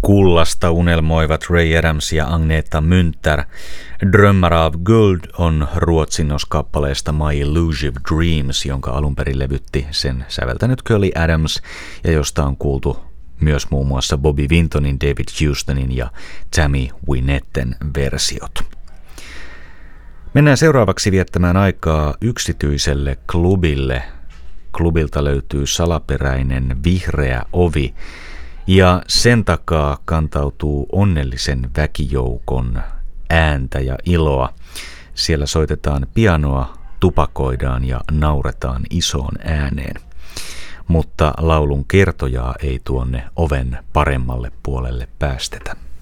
Kullasta unelmoivat Ray Adams ja Agneta Münter. Drömmar av guld on ruotsinnoskappaleesta My Illusive Dreams, jonka alunperin levytti sen säveltänyt Curly Adams ja josta on kuultu myös muun muassa Bobby Vintonin, David Houstonin ja Tammy Wynnetten versiot. Mennään seuraavaksi viettämään aikaa yksityiselle klubille. Klubilta löytyy salaperäinen vihreä ovi ja sen takaa kantautuu onnellisen väkijoukon ääntä ja iloa. Siellä soitetaan pianoa, tupakoidaan ja nauretaan isoon ääneen. Mutta laulun kertojaa ei tuonne oven paremmalle puolelle päästetä.